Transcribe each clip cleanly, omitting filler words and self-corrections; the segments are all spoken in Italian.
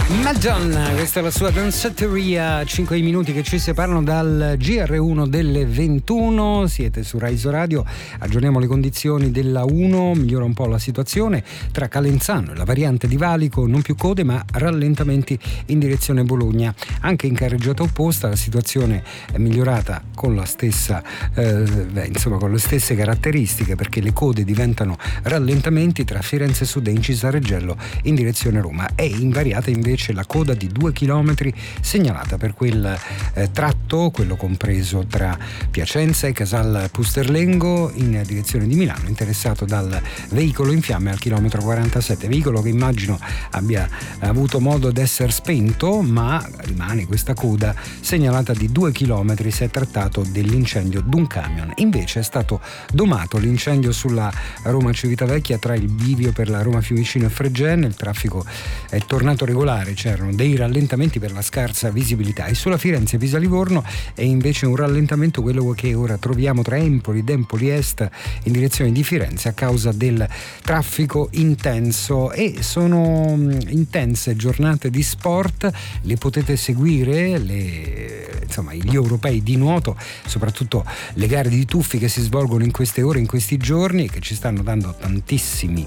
Madonna, questa è la sua danzateria, 5 minuti che ci separano dal GR1 delle 21, siete su Raiso Radio, aggiorniamo le condizioni della 1, migliora un po' la situazione tra Calenzano e la variante di Valico, non più code ma rallentamenti in direzione Bologna, anche in carreggiata opposta la situazione è migliorata con la stessa, con le stesse caratteristiche, perché le code diventano rallentamenti tra Firenze Sud e Incisarreggello in direzione Roma, è invariata invece la coda di 2 chilometri segnalata per quel tratto, quello compreso tra Piacenza e Casal Pusterlengo in direzione di Milano, interessato dal veicolo in fiamme al chilometro 47, veicolo che immagino abbia avuto modo di essere spento, ma rimane questa coda segnalata di 2 chilometri. Si è trattato dell'incendio d'un camion, invece è stato domato l'incendio sulla Roma Civitavecchia tra il bivio per la Roma Fiumicino e Fregene, il traffico è tornato regolare, c'erano dei rallentamenti per la scarsa visibilità, e sulla Firenze Pisa Livorno è invece un rallentamento quello che ora troviamo tra Empoli ed Empoli Est in direzione di Firenze a causa del traffico intenso. E sono intense giornate di sport, le potete seguire gli europei di nuoto, soprattutto le gare di tuffi che si svolgono in queste ore, in questi giorni, che ci stanno dando tantissime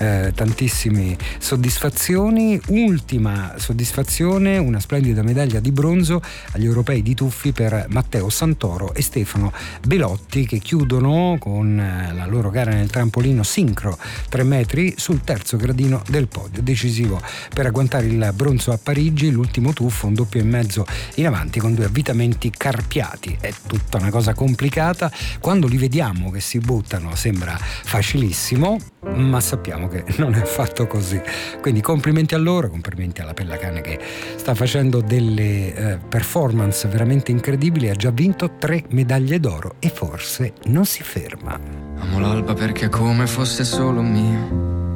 soddisfazioni. Ultima soddisfazione, una splendida medaglia di bronzo agli europei di tuffi per Matteo Santoro e Stefano Belotti, che chiudono con la loro gara nel trampolino sincro 3 metri sul terzo gradino del podio, decisivo per agguantare il bronzo a Parigi. L'ultimo tuffo, un doppio e mezzo in avanti con 2 avvitamenti carpiati, è tutta una cosa complicata. Quando li vediamo che si buttano sembra facilissimo, ma sappiamo che non è affatto così, quindi complimenti a loro, complimenti alla Pellacane che sta facendo delle performance veramente incredibili, ha già vinto 3 medaglie d'oro e forse non si ferma. Amo l'alba perché è come fosse solo mia,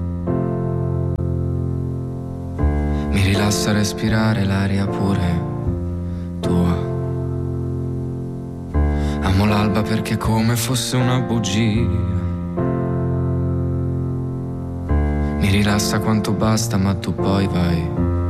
mi rilassa respirare l'aria pure tua. Amo l'alba perché è come fosse una bugia, mi rilassa quanto basta, ma tu poi vai